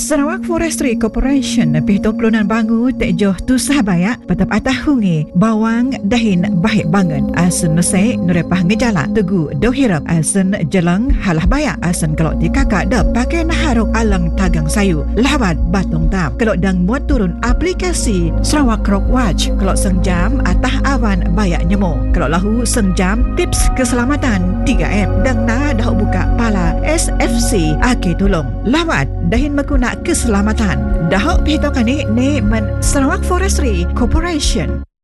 Sarawak Forestry Corporation pihtok kelunan bangu tekjoh tu sahabayak patap atah hungi bawang dahin bahik bangen asen nesek nurepah ngejala tegu dohirap asen jelang halah bayak asen kalau di kakak dap pakai naharok alang tagang sayu lawat batung tap kalau dang muat turun aplikasi Sarawak Rock Watch kalau sengjam atah awan bayak nyemo kalau lahu sengjam tips keselamatan 3M dang na dah buka pala SFC ake tolong lawat dahin makuna keselamatan dahok pihtokan ni men Sarawak Forestry Corporation.